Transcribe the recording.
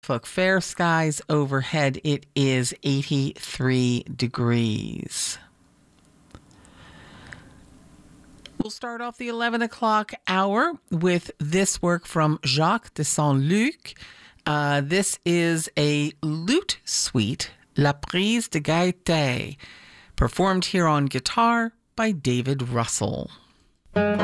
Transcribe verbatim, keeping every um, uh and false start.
Look, fair skies overhead. It is eighty-three degrees. We'll start off the eleven o'clock hour with this work from Jacques de Saint-Luc. Uh, this is a lute suite, La Prise de Gaieté, performed here on guitar by David Russell.